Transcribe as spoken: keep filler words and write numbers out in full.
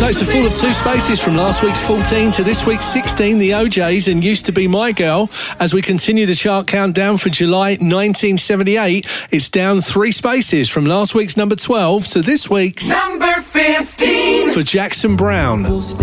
It's a fall of two spaces from last week's fourteen to this week's sixteen, the O Js and Used to Be My Girl. As we continue the chart countdown for July nineteen seventy-eight, it's down three spaces from last week's number twelve to this week's number fifteen for Jackson Browne.